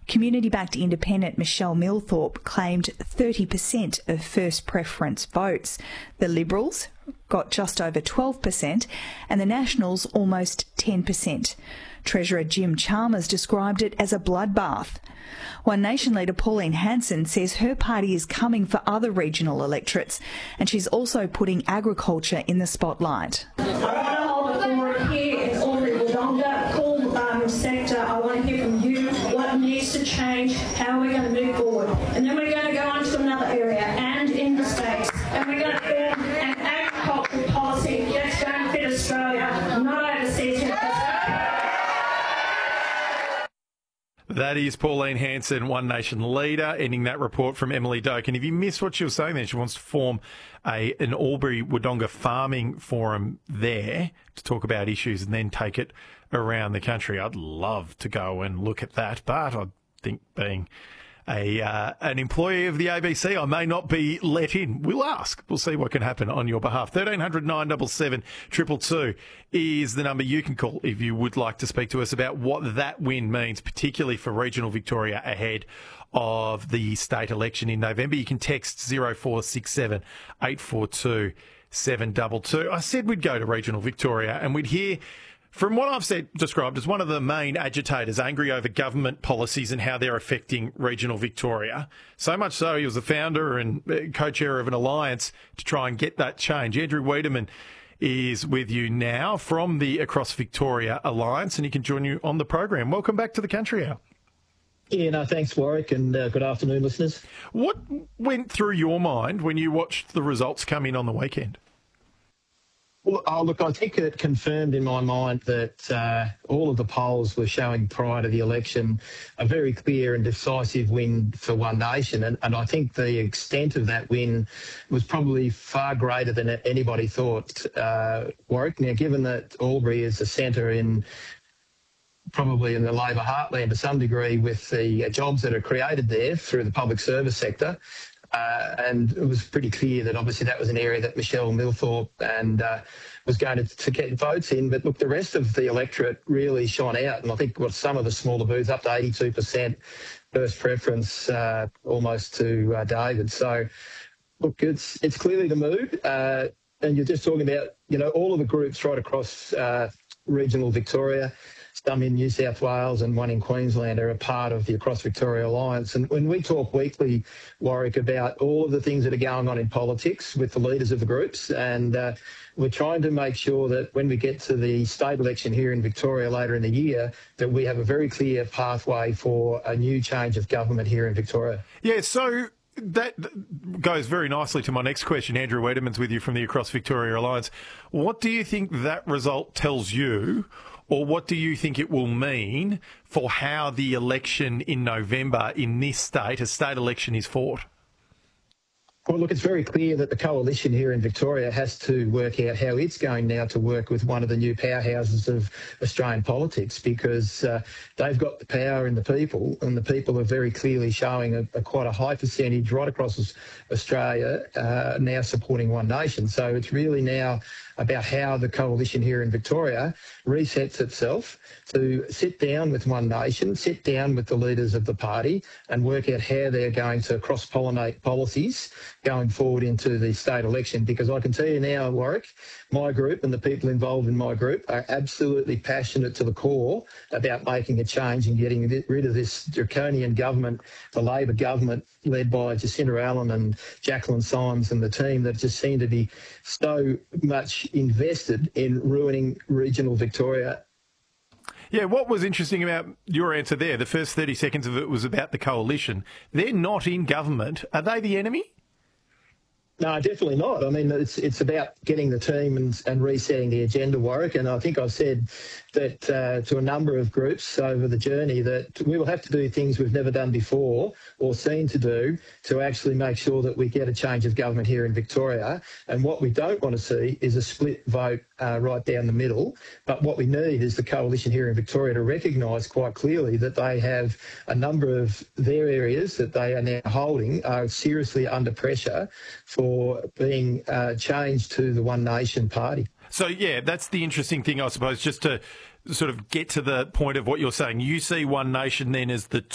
Community-backed independent Michelle Milthorpe claimed 30% of first preference votes. The Liberals got just over 12% and the Nationals almost 10%. Treasurer Jim Chalmers described it as a bloodbath. One Nation leader Pauline Hanson says her party is coming for other regional electorates and she's also putting agriculture in the spotlight. I want to hold a forum here in Albury-Wodonga, cool sector. I want to hear from you what needs to change, how we're going to move forward. And then we're going to go on to another area and in the States and we're going to form an agricultural policy that's going to fit Australia, not overseas. That is Pauline Hanson, One Nation leader, ending that report from Emily Doak. And if you missed what she was saying there, she wants to form an Albury-Wodonga farming forum there to talk about issues and then take it around the country. I'd love to go and look at that, but I think being an employee of the ABC, I may not be let in. We'll ask. We'll see what can happen on your behalf. 1300 977 222 is the number you can call if you would like to speak to us about what that win means, particularly for regional Victoria ahead of the state election in November. You can text 0467 842 722. I said we'd go to regional Victoria and we'd hear from what I've described as one of the main agitators, angry over government policies and how they're affecting regional Victoria. So much so, he was the founder and co-chair of an alliance to try and get that change. Andrew Wiedemann is with you now from the Across Victoria Alliance, and he can join you on the program. Welcome back to the Country Hour. Yeah, no, thanks, Warwick, and good afternoon, listeners. What went through your mind when you watched the results come in on the weekend? Well, look, I think it confirmed in my mind that all of the polls were showing prior to the election a very clear and decisive win for One Nation. And I think the extent of that win was probably far greater than anybody thought, Warwick. Now, given that Albury is a centre probably in the Labor heartland to some degree with the jobs that are created there through the public service sector, and it was pretty clear that obviously that was an area that Michelle Milthorpe and was going to get votes in. But look, the rest of the electorate really shone out. And I think what some of the smaller booths up to 82% first preference, almost to David. So look, it's clearly the mood. And you're just talking about, all of the groups right across regional Victoria. Some in New South Wales and one in Queensland are a part of the Across Victoria Alliance. And when we talk weekly, Warwick, about all of the things that are going on in politics with the leaders of the groups, and we're trying to make sure that when we get to the state election here in Victoria later in the year, that we have a very clear pathway for a new change of government here in Victoria. Yeah, so that goes very nicely to my next question. Andrew Wiedemann's with you from the Across Victoria Alliance. What do you think that result tells you, or what do you think it will mean for how the election in November in this state, a state election, is fought? Well, look, it's very clear that the coalition here in Victoria has to work out how it's going now to work with one of the new powerhouses of Australian politics, because they've got the power in the people, and the people are very clearly showing quite a high percentage right across Australia now supporting One Nation. So it's really now about how the coalition here in Victoria resets itself to sit down with One Nation, sit down with the leaders of the party and work out how they're going to cross-pollinate policies going forward into the state election. Because I can tell you now, Warwick, my group and the people involved in my group are absolutely passionate to the core about making a change and getting rid of this draconian government, the Labor government led by Jacinta Allen and Jacqueline Symes and the team that just seem to be so much invested in ruining regional Victoria. Yeah, what was interesting about your answer there, the first 30 seconds of it was about the coalition. They're not in government. Are they the enemy? No, definitely not. I mean, it's about getting the team and resetting the agenda, Warwick. And I think I've said that to a number of groups over the journey that we will have to do things we've never done before or seen to do to actually make sure that we get a change of government here in Victoria. And what we don't want to see is a split vote right down the middle. But what we need is the coalition here in Victoria to recognise quite clearly that they have a number of their areas that they are now holding are seriously under pressure for being changed to the One Nation party. So, yeah, that's the interesting thing, I suppose, just to sort of get to the point of what you're saying. You see One Nation then as the